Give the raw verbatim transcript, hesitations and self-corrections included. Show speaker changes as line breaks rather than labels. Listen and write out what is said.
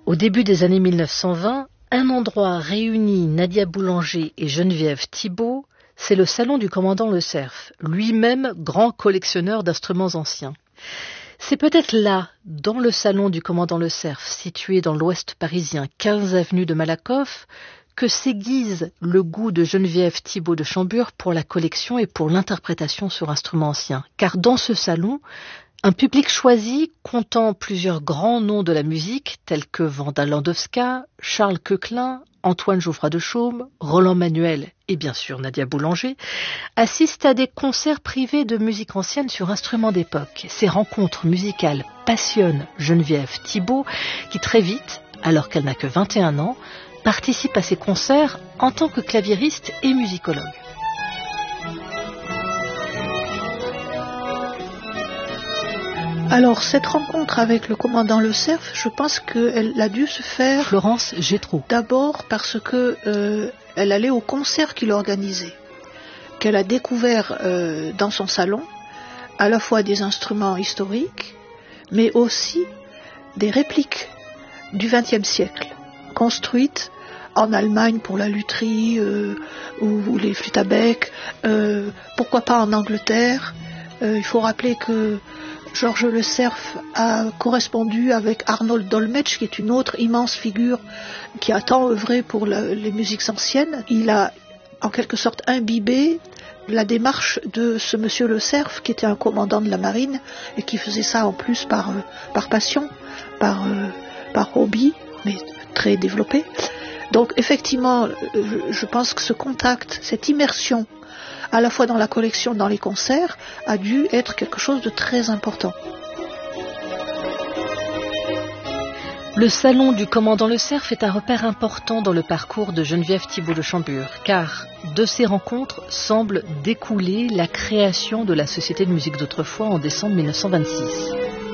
Au début des années mille neuf cent vingt, un endroit réunit Nadia Boulanger et Geneviève Thibault, c'est le salon du commandant Le Cerf, lui-même grand collectionneur d'instruments anciens. C'est peut-être là, dans le salon du commandant Le Cerf, situé dans l'ouest parisien, quinze avenue de Malakoff, que s'aiguise le goût de Geneviève Thibault de Chambure pour la collection et pour l'interprétation sur instruments anciens. Car dans ce salon, un public choisi comptant plusieurs grands noms de la musique, tels que Wanda Landowska, Charles Koechlin, Antoine Geoffroy de Chaume, Roland Manuel et bien sûr Nadia Boulanger, assiste à des concerts privés de musique ancienne sur instruments d'époque. Ces rencontres musicales passionnent Geneviève Thibault, qui très vite, alors qu'elle n'a que vingt et un ans, participe à ces concerts en tant que claviériste et musicologue.
Alors, cette rencontre avec le commandant Le Cerf, je pense qu'elle a dû se faire...
Florence Gétraud.
D'abord parce que euh, elle allait au concert qu'il organisait, qu'elle a découvert euh, dans son salon, à la fois des instruments historiques, mais aussi des répliques du vingtième siècle, construites en Allemagne pour la lutherie euh, ou, ou les flûtes à bec, euh, pourquoi pas en Angleterre. Euh, il faut rappeler que Georges Le Cerf a correspondu avec Arnold Dolmetsch, qui est une autre immense figure qui a tant œuvré pour la, les musiques anciennes. Il a en quelque sorte imbibé la démarche de ce monsieur Le Cerf, qui était un commandant de la marine et qui faisait ça en plus par, euh, par passion, par, euh, par hobby, mais très développé. Donc effectivement, je, je pense que ce contact, cette immersion, à la fois dans la collection, dans les concerts, a dû être quelque chose de très important.
Le salon du commandant Le Cerf est un repère important dans le parcours de Geneviève Thibault de Chambure, car de ces rencontres semble découler la création de la Société de musique d'autrefois en décembre mille neuf cent vingt-six.